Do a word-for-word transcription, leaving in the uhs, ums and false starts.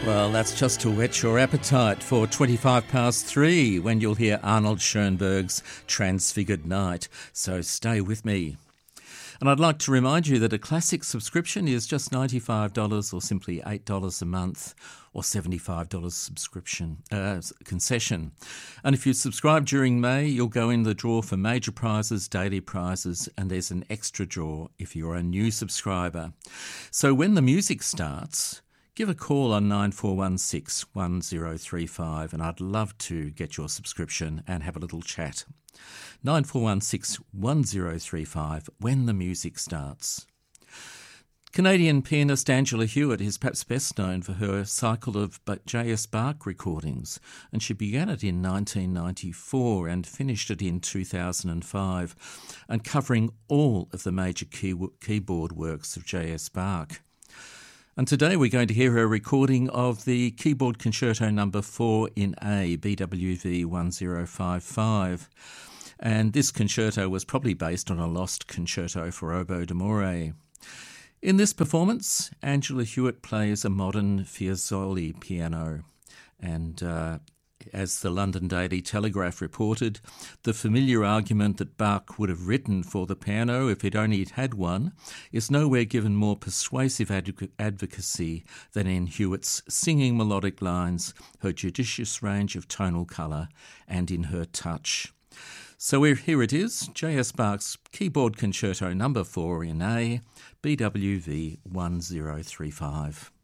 Well, that's just to whet your appetite for twenty-five past three when you'll hear Arnold Schoenberg's Transfigured Night. So stay with me. And I'd like to remind you that a classic subscription is just ninety-five dollars or simply eight dollars a month, or seventy-five dollars subscription uh, concession. And if you subscribe during May, you'll go in the draw for major prizes, daily prizes, and there's an extra draw if you're a new subscriber. So when the music starts, give a call on nine four one six, one zero three five and I'd love to get your subscription and have a little chat. nine four one six, one zero three five when the music starts. Canadian pianist Angela Hewitt is perhaps best known for her cycle of J S Bach recordings, and she began it in nineteen ninety-four and finished it in two thousand five, and covering all of the major key- keyboard works of J S Bach. And today we're going to hear a recording of the Keyboard Concerto number four in A, B W V one zero five five. And this concerto was probably based on a lost concerto for oboe d'amore. In this performance, Angela Hewitt plays a modern Fiesole piano. And uh, as the London Daily Telegraph reported, the familiar argument that Bach would have written for the piano if he'd only had one is nowhere given more persuasive adv- advocacy than in Hewitt's singing melodic lines, her judicious range of tonal colour, and in her touch. So here it is, J S Bach's Keyboard Concerto number four in A, B W V one zero three five.